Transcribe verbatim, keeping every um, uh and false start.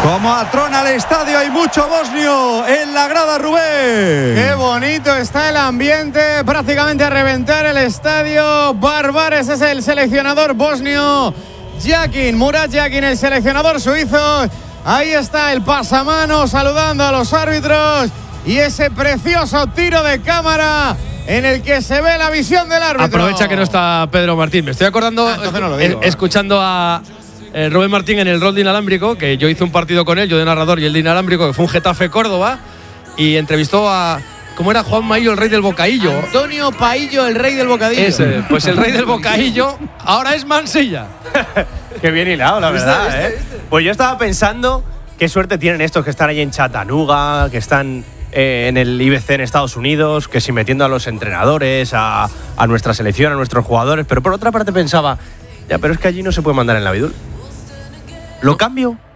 Como atrona el estadio, hay mucho bosnio en la grada, Rubén. Qué bonito está el ambiente, prácticamente a reventar el estadio. Barbares es el seleccionador bosnio. Yakin, Murat Yakin, el seleccionador suizo. Ahí está el pasamano saludando a los árbitros. Y ese precioso tiro de cámara en el que se ve la visión del árbitro. Aprovecha que no está Pedro Martín. Me estoy acordando, ah, no lo digo, eh, escuchando a eh, Rubén Martín en el rol de inalámbrico, que yo hice un partido con él, yo de narrador y el de inalámbrico, que fue un Getafe Córdoba, y entrevistó a… ¿Cómo era Juan Maillo, el rey del bocadillo? Antonio Paillo, el rey del bocadillo. Ese, pues el rey del bocadillo ahora es Mansilla. Qué bien hilado, la verdad, ¿eh? Pues yo estaba pensando qué suerte tienen estos que están ahí en Chattanooga, que están eh, en el I B C en Estados Unidos, que si metiendo a los entrenadores, a, a nuestra selección, a nuestros jugadores. Pero por otra parte pensaba, ya, pero es que allí no se puede mandar en la Bidul. ¿Lo cambio?